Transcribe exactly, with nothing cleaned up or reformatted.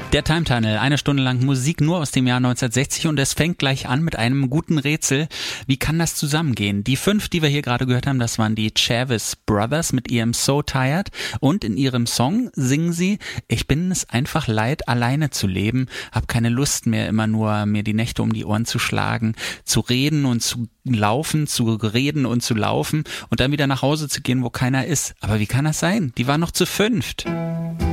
Der Time Tunnel, eine Stunde lang Musik nur aus dem Jahr neunzehnhundertsechzig und es fängt gleich an mit einem guten Rätsel. Wie kann das zusammengehen? Die fünf, die wir hier gerade gehört haben, das waren die Chavis Brothers mit ihrem So Tired und in ihrem Song singen sie: Ich bin es einfach leid, alleine zu leben, hab keine Lust mehr, immer nur mir die Nächte um die Ohren zu schlagen, zu reden und zu laufen, zu reden und zu laufen und dann wieder nach Hause zu gehen, wo keiner ist. Aber wie kann das sein? Die waren noch zu fünft.